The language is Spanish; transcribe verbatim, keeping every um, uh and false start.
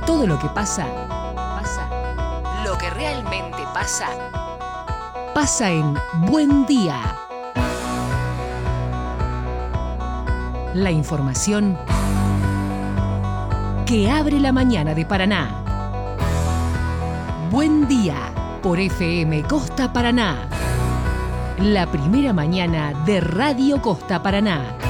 Todo lo que pasa, pasa. Lo que realmente pasa, pasa en Buen Día. La información que abre la mañana de Paraná. Buen Día por F M Costa Paraná. La primera mañana de Radio Costa Paraná.